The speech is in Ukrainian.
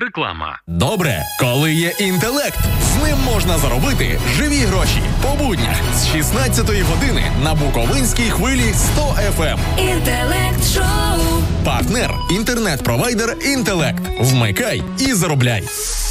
Реклама. Добре, коли є інтелект. З ним можна заробити живі гроші. По буднях з 16-ї години на Буковинській хвилі 100 FM. Інтелект-шоу. Партнер – інтернет-провайдер «Інтелект». Вмикай і заробляй.